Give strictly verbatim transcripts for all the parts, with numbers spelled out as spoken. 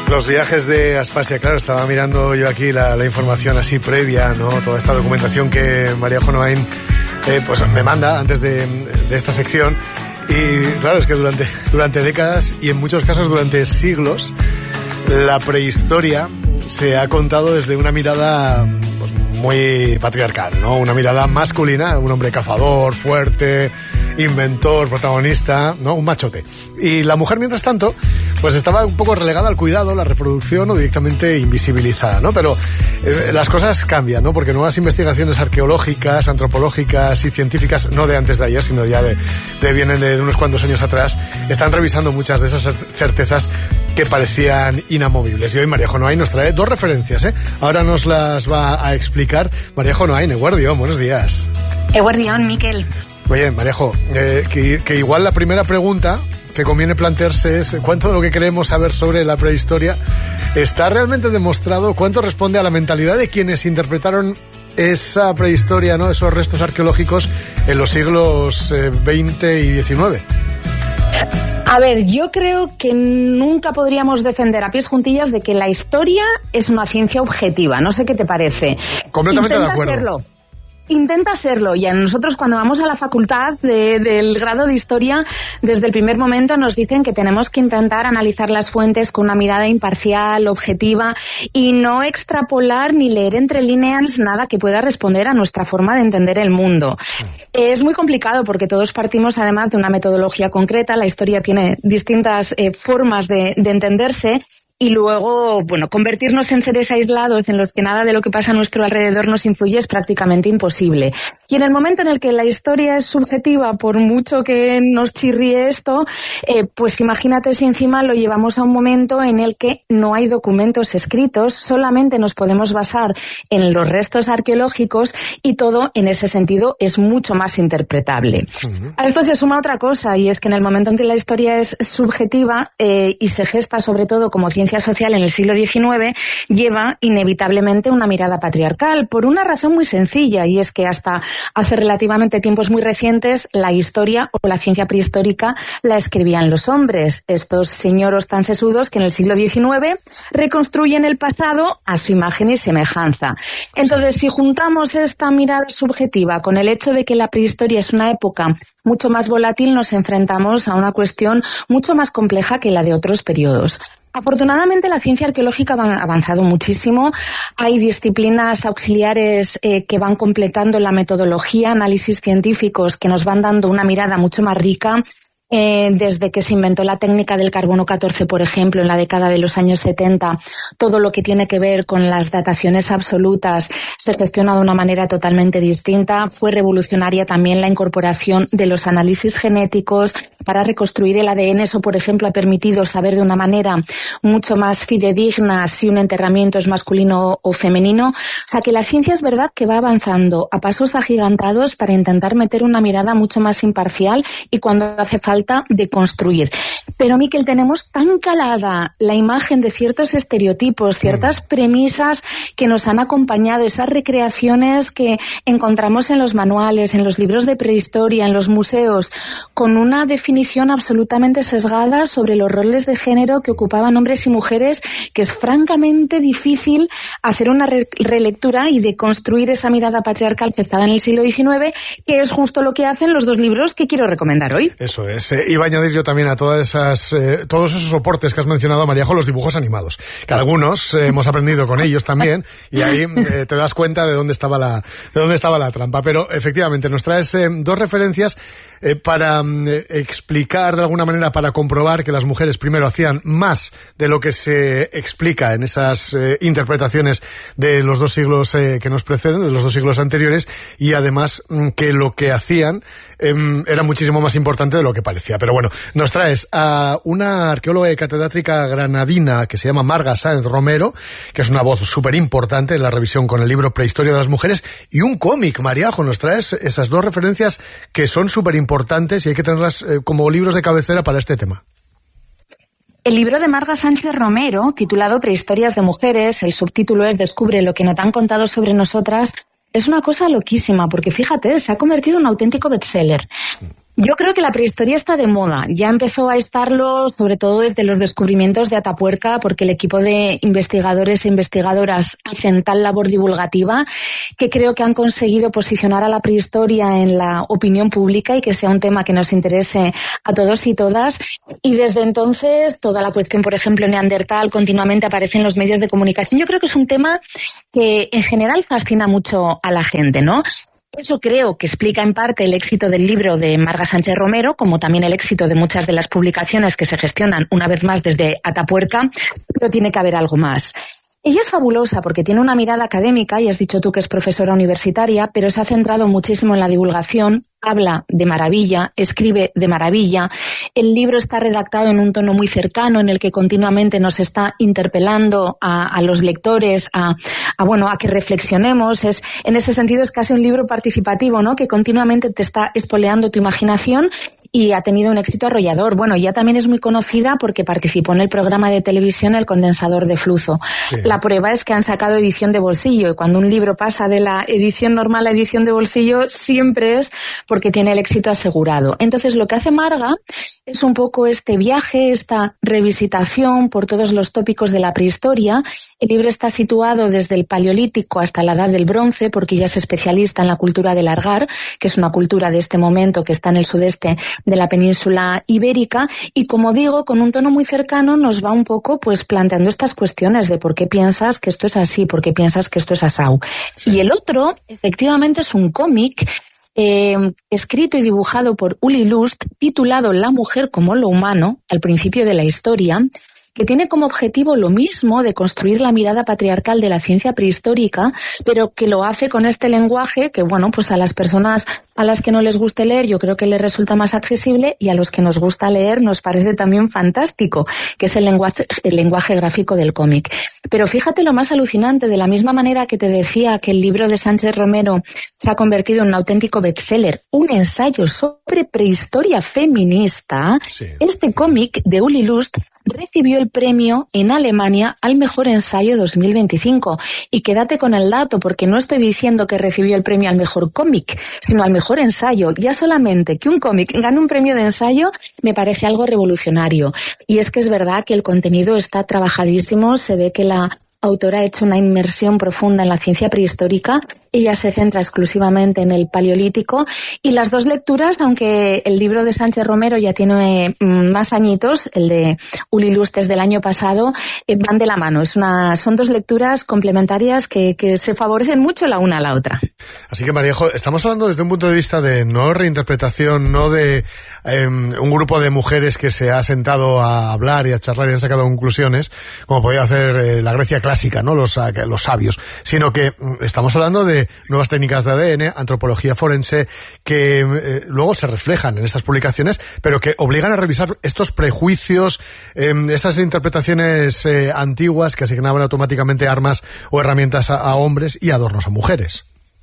Los viajes de Aspasia, claro, estaba mirando yo aquí la, la información así previa, ¿no? Toda esta documentación que María Jonoain eh, pues me manda antes de, de esta sección. Y claro, es que durante, durante décadas y en muchos casos durante siglos, la prehistoria se ha contado desde una mirada pues, muy patriarcal, ¿no? Una mirada masculina, un hombre cazador, fuerte, inventor, protagonista, ¿no? Un machote. Y la mujer, mientras tanto, pues estaba un poco relegada al cuidado, la reproducción o directamente invisibilizada, ¿no? Pero eh, las cosas cambian, ¿no? Porque nuevas investigaciones arqueológicas, antropológicas y científicas, no de antes de ayer, sino ya de, de vienen de, de unos cuantos años atrás, están revisando muchas de esas certezas que parecían inamovibles. Y hoy María Jonoain nos trae dos referencias, ¿eh? Ahora nos las va a explicar María Jonoain. Eguardión, buenos días. Eguardión, Miquel. Oye, Marejo, eh, que, que igual la primera pregunta que conviene plantearse es ¿cuánto de lo que queremos saber sobre la prehistoria está realmente demostrado? ¿Cuánto responde a la mentalidad de quienes interpretaron esa prehistoria, ¿no? Esos restos arqueológicos en los siglos eh, veinte y diecinueve? A ver, yo creo que nunca podríamos defender a pies juntillas de que la historia es una ciencia objetiva. No sé qué te parece. Completamente Intenta de acuerdo. Serlo. Intenta serlo, y a nosotros cuando vamos a la facultad de, del grado de historia, desde el primer momento nos dicen que tenemos que intentar analizar las fuentes con una mirada imparcial, objetiva, y no extrapolar ni leer entre líneas nada que pueda responder a nuestra forma de entender el mundo. Es muy complicado porque todos partimos además de una metodología concreta, la historia tiene distintas eh, formas de, de entenderse. Y luego, bueno, convertirnos en seres aislados en los que nada de lo que pasa a nuestro alrededor nos influye es prácticamente imposible. Y en el momento en el que la historia es subjetiva, por mucho que nos chirríe esto, eh, pues imagínate si encima lo llevamos a un momento en el que no hay documentos escritos, solamente nos podemos basar en los restos arqueológicos y todo en ese sentido es mucho más interpretable. Uh-huh. A esto se suma otra cosa, y es que en el momento en que la historia es subjetiva eh, y se gesta sobre todo como ciencia social en el siglo diecinueve, lleva inevitablemente una mirada patriarcal, por una razón muy sencilla, y es que hasta hace relativamente tiempos muy recientes la historia o la ciencia prehistórica la escribían los hombres, estos señoros tan sesudos que en el siglo diecinueve reconstruyen el pasado a su imagen y semejanza. Entonces, si juntamos esta mirada subjetiva con el hecho de que la prehistoria es una época mucho más volátil, nos enfrentamos a una cuestión mucho más compleja que la de otros periodos. Afortunadamente la ciencia arqueológica ha avanzado muchísimo, hay disciplinas auxiliares eh, que van completando la metodología, análisis científicos que nos van dando una mirada mucho más rica. Eh, desde que se inventó la técnica del carbono catorce, por ejemplo, en la década de los años setenta, todo lo que tiene que ver con las dataciones absolutas se gestiona de una manera totalmente distinta. Fue revolucionaria también la incorporación de los análisis genéticos para reconstruir el A D N. Eso, por ejemplo, ha permitido saber de una manera mucho más fidedigna si un enterramiento es masculino o femenino. O sea que la ciencia es verdad que va avanzando a pasos agigantados para intentar meter una mirada mucho más imparcial y cuando hace falta de construir. Pero, Miquel, tenemos tan calada la imagen de ciertos estereotipos, ciertas premisas que nos han acompañado, esas recreaciones que encontramos en los manuales, en los libros de prehistoria, en los museos, con una definición absolutamente sesgada sobre los roles de género que ocupaban hombres y mujeres, que es francamente difícil hacer una re- relectura y deconstruir esa mirada patriarcal que estaba en el siglo diecinueve, que es justo lo que hacen los dos libros que quiero recomendar hoy. Eso es. Eh, iba a añadir yo también a todas esas, eh, todos esos soportes que has mencionado, Maríajo, los dibujos animados, que algunos eh, hemos aprendido con ellos también, y ahí eh, te das cuenta de dónde estaba la, de dónde estaba la trampa. Pero efectivamente nos traes eh, dos referencias eh, para eh, explicar de alguna manera, para comprobar que las mujeres primero hacían más de lo que se explica en esas eh, interpretaciones de los dos siglos eh, que nos preceden, de los dos siglos anteriores, y además mm, que lo que hacían eh, era muchísimo más importante de lo que parecía. Pero bueno, nos traes a una arqueóloga y catedrática granadina que se llama Marga Sáenz Romero, que es una voz súper importante en la revisión con el libro Prehistoria de las Mujeres, y un cómic. Maríajo, nos traes esas dos referencias que son súper importantes y hay que tenerlas eh, como libros de cabecera para este tema. El libro de Marga Sánchez Romero, titulado Prehistorias de Mujeres, el subtítulo es Descubre lo que no te han contado sobre nosotras, es una cosa loquísima, porque fíjate, se ha convertido en un auténtico bestseller. Yo creo que la prehistoria está de moda. Ya empezó a estarlo, sobre todo desde los descubrimientos de Atapuerca, porque el equipo de investigadores e investigadoras hacen tal labor divulgativa que creo que han conseguido posicionar a la prehistoria en la opinión pública y que sea un tema que nos interese a todos y todas. Y desde entonces, toda la cuestión, por ejemplo, neandertal, continuamente aparece en los medios de comunicación. Yo creo que es un tema que en general fascina mucho a la gente, ¿no? Eso creo que explica en parte el éxito del libro de Marga Sánchez Romero, como también el éxito de muchas de las publicaciones que se gestionan una vez más desde Atapuerca, pero tiene que haber algo más. Ella es fabulosa porque tiene una mirada académica, y has dicho tú que es profesora universitaria, pero se ha centrado muchísimo en la divulgación, habla de maravilla, escribe de maravilla. El libro está redactado en un tono muy cercano, en el que continuamente nos está interpelando a, a los lectores, a, a bueno, a que reflexionemos. Es, en ese sentido es casi un libro participativo, ¿no? Que continuamente te está espoleando tu imaginación. Y ha tenido un éxito arrollador. Bueno, ella también es muy conocida porque participó en el programa de televisión El Condensador de Flujo. Sí. La prueba es que han sacado edición de bolsillo, y cuando un libro pasa de la edición normal a edición de bolsillo siempre es porque tiene el éxito asegurado. Entonces, lo que hace Marga es un poco este viaje, esta revisitación por todos los tópicos de la prehistoria. El libro está situado desde el Paleolítico hasta la Edad del Bronce, porque ella es especialista en la cultura del Argar, que es una cultura de este momento que está en el sudeste de la península ibérica, y como digo, con un tono muy cercano nos va un poco pues planteando estas cuestiones de por qué piensas que esto es así, por qué piensas que esto es asau. Sí. Y el otro, efectivamente, es un cómic eh, escrito y dibujado por Uli Lust, titulado La mujer como lo humano, al principio de la historia, que tiene como objetivo lo mismo de construir la mirada patriarcal de la ciencia prehistórica, pero que lo hace con este lenguaje que, bueno, pues a las personas a las que no les guste leer yo creo que les resulta más accesible, y a los que nos gusta leer nos parece también fantástico, que es el lenguaje, el lenguaje gráfico del cómic. Pero fíjate lo más alucinante, de la misma manera que te decía que el libro de Sánchez Romero se ha convertido en un auténtico bestseller, un ensayo sobre prehistoria feminista, sí. Este cómic de Uli Lust recibió el premio en Alemania al mejor ensayo dos mil veinticinco. Y quédate con el dato, porque no estoy diciendo que recibió el premio al mejor cómic, sino al mejor ensayo. Ya solamente que un cómic gane un premio de ensayo me parece algo revolucionario. Y es que es verdad que el contenido está trabajadísimo, se ve que la autora ha hecho una inmersión profunda en la ciencia prehistórica. Ella se centra exclusivamente en el Paleolítico, y las dos lecturas, aunque el libro de Sánchez Romero ya tiene más añitos, el de Uli Lust es del año pasado, eh, van de la mano. Es una, son dos lecturas complementarias que, que se favorecen mucho la una a la otra. Así que, Maríajo, estamos hablando desde un punto de vista de no reinterpretación, no de eh, un grupo de mujeres que se ha sentado a hablar y a charlar y han sacado conclusiones, como podía hacer eh, la Grecia clásica, ¿no? Los, los sabios, sino que estamos hablando de nuevas técnicas de A D N, antropología forense, que eh, luego se reflejan en estas publicaciones, pero que obligan a revisar estos prejuicios, eh, esas interpretaciones eh, antiguas que asignaban automáticamente armas o herramientas a, a hombres y adornos a mujeres.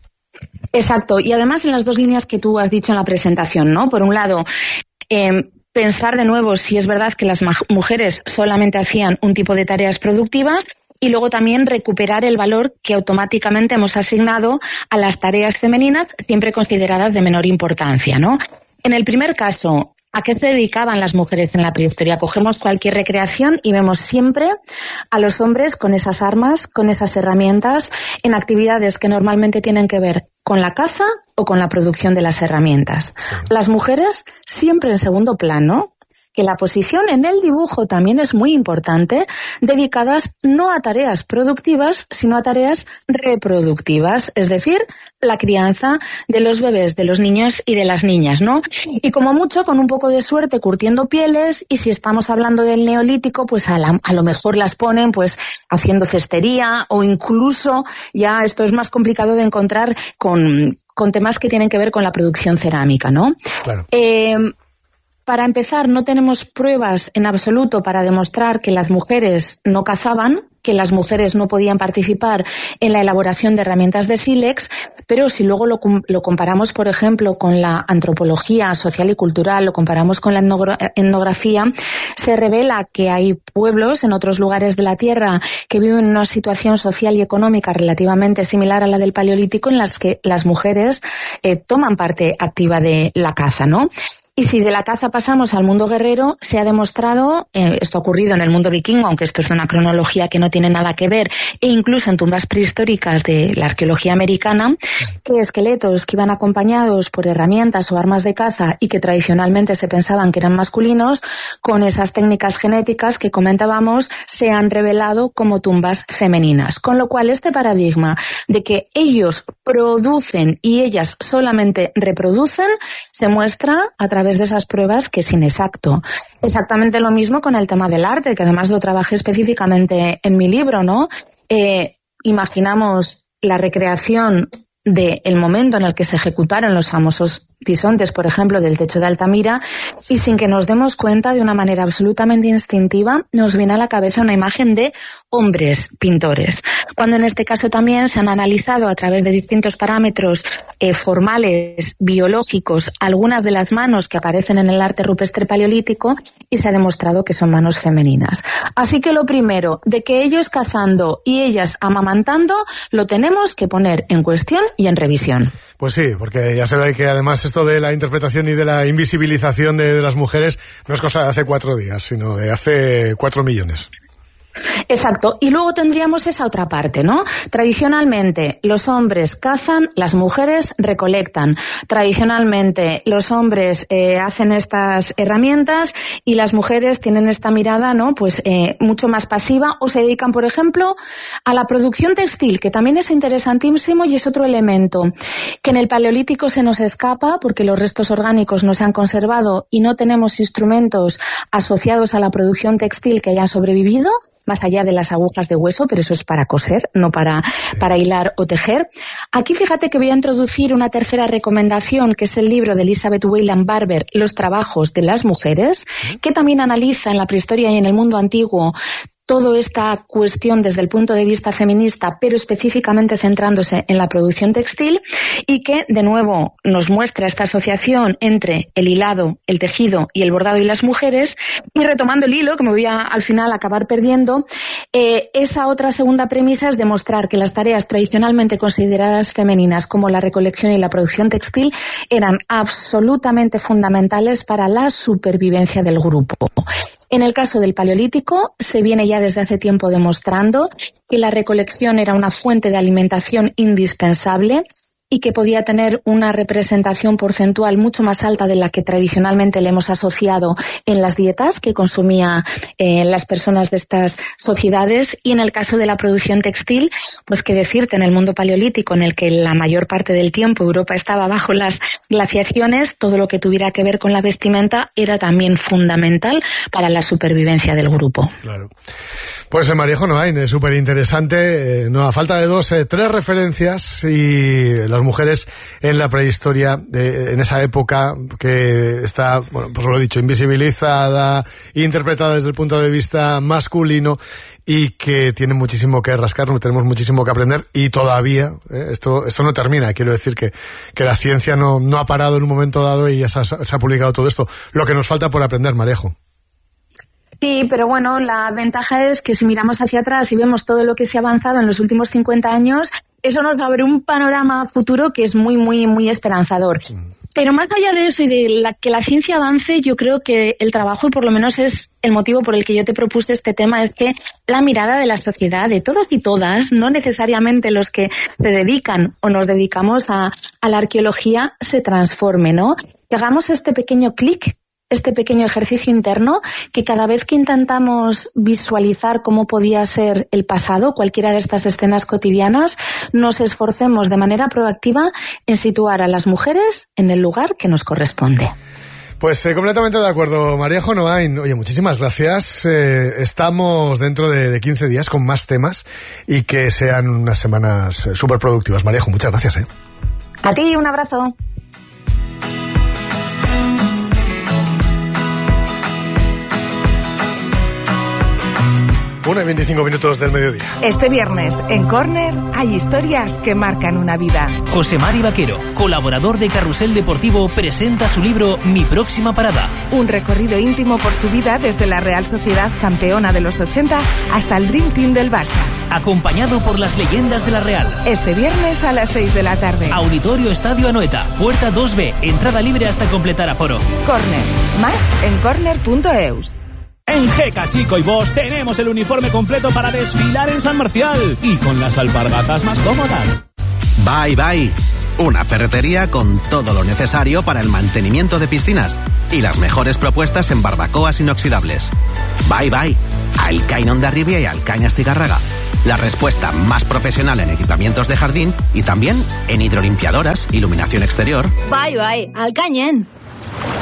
Exacto, y además en las dos líneas que tú has dicho en la presentación, ¿no? Por un lado, eh, pensar de nuevo si es verdad que las mujeres solamente hacían un tipo de tareas productivas, y luego también recuperar el valor que automáticamente hemos asignado a las tareas femeninas, siempre consideradas de menor importancia, ¿no? En el primer caso, ¿a qué se dedicaban las mujeres en la prehistoria? Cogemos cualquier recreación y vemos siempre a los hombres con esas armas, con esas herramientas, en actividades que normalmente tienen que ver con la caza o con la producción de las herramientas. Sí. Las mujeres siempre en segundo plano, que la posición en el dibujo también es muy importante, dedicadas no a tareas productivas, sino a tareas reproductivas, es decir, la crianza de los bebés, de los niños y de las niñas, ¿no? Y como mucho, con un poco de suerte, curtiendo pieles, y si estamos hablando del Neolítico, pues a, la, a lo mejor las ponen pues haciendo cestería, o incluso, ya esto es más complicado de encontrar, con, con temas que tienen que ver con la producción cerámica, ¿no? Claro. Eh, Para empezar, no tenemos pruebas en absoluto para demostrar que las mujeres no cazaban, que las mujeres no podían participar en la elaboración de herramientas de sílex, pero si luego lo, lo comparamos, por ejemplo, con la antropología social y cultural, lo comparamos con la etnografía, se revela que hay pueblos en otros lugares de la Tierra que viven en una situación social y económica relativamente similar a la del Paleolítico, en las que las mujeres eh, toman parte activa de la caza, ¿no? Y si de la caza pasamos al mundo guerrero, se ha demostrado, eh, esto ha ocurrido en el mundo vikingo, aunque esto es una cronología que no tiene nada que ver, e incluso en tumbas prehistóricas de la arqueología americana, que esqueletos que iban acompañados por herramientas o armas de caza y que tradicionalmente se pensaban que eran masculinos, con esas técnicas genéticas que comentábamos, se han revelado como tumbas femeninas. Con lo cual, este paradigma de que ellos producen y ellas solamente reproducen, se muestra a través de esas pruebas que es inexacto. Exactamente lo mismo con el tema del arte, que además lo trabajé específicamente en mi libro, ¿no? Eh, imaginamos la recreación del momento en el que se ejecutaron los famosos bisontes, por ejemplo, del techo de Altamira, y sin que nos demos cuenta, de una manera absolutamente instintiva, nos viene a la cabeza una imagen de hombres pintores. Cuando en este caso también se han analizado a través de distintos parámetros eh, formales, biológicos, algunas de las manos que aparecen en el arte rupestre paleolítico y se ha demostrado que son manos femeninas. Así que lo primero, de que ellos cazando y ellas amamantando, lo tenemos que poner en cuestión y en revisión. Pues sí, porque ya se ve que además esto de la interpretación y de la invisibilización de, de las mujeres no es cosa de hace cuatro días, sino de hace cuatro millones. Exacto, y luego tendríamos esa otra parte, ¿no? Tradicionalmente los hombres cazan, las mujeres recolectan. Tradicionalmente los hombres eh, hacen estas herramientas y las mujeres tienen esta mirada, ¿no? Pues eh, mucho más pasiva, o se dedican, por ejemplo, a la producción textil, que también es interesantísimo y es otro elemento que en el Paleolítico se nos escapa porque los restos orgánicos no se han conservado y no tenemos instrumentos asociados a la producción textil que hayan sobrevivido, más allá de las agujas de hueso, pero eso es para coser, no para, para hilar o tejer. Aquí fíjate que voy a introducir una tercera recomendación, que es el libro de Elizabeth Wayland Barber, Los trabajos de las mujeres, que también analiza en la prehistoria y en el mundo antiguo toda esta cuestión desde el punto de vista feminista, pero específicamente centrándose en la producción textil, y que de nuevo nos muestra esta asociación entre el hilado, el tejido y el bordado y las mujeres. Y retomando el hilo, que me voy a al final acabar perdiendo, eh, esa otra segunda premisa es demostrar que las tareas tradicionalmente consideradas femeninas, como la recolección y la producción textil, eran absolutamente fundamentales para la supervivencia del grupo. En el caso del Paleolítico, se viene ya desde hace tiempo demostrando que la recolección era una fuente de alimentación indispensable y que podía tener una representación porcentual mucho más alta de la que tradicionalmente le hemos asociado en las dietas que consumían eh, las personas de estas sociedades. Y en el caso de la producción textil, pues qué decirte, en el mundo paleolítico, en el que la mayor parte del tiempo Europa estaba bajo las glaciaciones, todo lo que tuviera que ver con la vestimenta era también fundamental para la supervivencia del grupo. Claro. Pues eh, María Jonoain, es súper interesante. Eh, no, a falta de dos, eh, tres referencias y las mujeres en la prehistoria, de, en esa época que está, bueno, pues lo he dicho, invisibilizada, interpretada desde el punto de vista masculino y que tiene muchísimo que rascar, tenemos muchísimo que aprender y todavía eh, esto esto no termina. Quiero decir que, que la ciencia no, no ha parado en un momento dado y ya se ha, se ha publicado todo esto. Lo que nos falta por aprender, Marejo. Sí, pero bueno, la ventaja es que si miramos hacia atrás y vemos todo lo que se ha avanzado en los últimos cincuenta años, eso nos abre un panorama futuro que es muy, muy, muy esperanzador. Pero más allá de eso y de la, que la ciencia avance, yo creo que el trabajo, y por lo menos es el motivo por el que yo te propuse este tema, es que la mirada de la sociedad, de todos y todas, no necesariamente los que se dedican o nos dedicamos a, a la arqueología, se transforme, ¿no? Que hagamos este pequeño clic, este pequeño ejercicio interno, que cada vez que intentamos visualizar cómo podía ser el pasado, cualquiera de estas escenas cotidianas, nos esforcemos de manera proactiva en situar a las mujeres en el lugar que nos corresponde. Pues eh, completamente de acuerdo, María Jonoain. Oye, muchísimas gracias. Eh, estamos dentro de, de quince días con más temas y que sean unas semanas eh, súper productivas. María Jo, muchas gracias. Eh. A ti, un abrazo. una y veinticinco minutos del mediodía. Este viernes, en Corner, hay historias que marcan una vida. José Mari Vaquero, colaborador de Carrusel Deportivo, presenta su libro Mi próxima parada. Un recorrido íntimo por su vida desde la Real Sociedad campeona de los ochenta hasta el Dream Team del Barça. acompañado por las leyendas de la Real. Este viernes a las seis de la tarde. Auditorio Estadio Anoeta, puerta dos B, entrada libre hasta completar aforo. Corner, más en corner punto eus. En Jeca, Chico y Bosch tenemos el uniforme completo para desfilar en San Marcial y con las alpargatas más cómodas. Bye Bye, una ferretería con todo lo necesario para el mantenimiento de piscinas y las mejores propuestas en barbacoas inoxidables. Bye Bye, Alcain Hondarribia y Alcain Astigarraga. La respuesta más profesional en equipamientos de jardín y también en hidrolimpiadoras, iluminación exterior. Bye Bye, Alcañen.